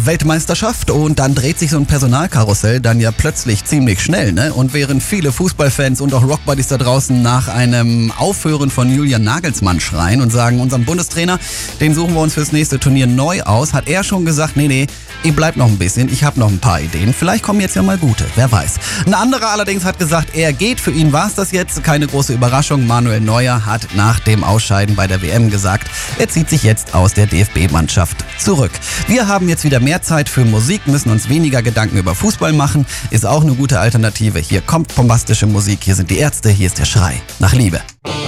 Weltmeisterschaft und dann dreht sich so ein Personalkarussell dann ja plötzlich ziemlich schnell, ne? Und während viele Fußballfans und auch Rockbuddies da draußen nach einem Aufhören von Julian Nagelsmann schreien und sagen, unseren Bundestrainer, den suchen wir uns fürs nächste Turnier neu aus, hat er schon gesagt, nee, ihr bleibt noch ein bisschen, ich habe noch ein paar Ideen, vielleicht kommen jetzt ja mal gute, wer weiß. Ein anderer allerdings hat gesagt, er geht, für ihn war es das jetzt, keine große Überraschung, Manuel Neuer hat nach dem Ausscheiden bei der WM gesagt, er zieht sich jetzt aus der DFB-Mannschaft zurück. Wir haben jetzt wieder mehr Zeit für Musik, müssen uns weniger Gedanken über Fußball machen, ist auch eine gute Alternative. Hier kommt bombastische Musik, hier sind die Ärzte, hier ist der Schrei nach Liebe.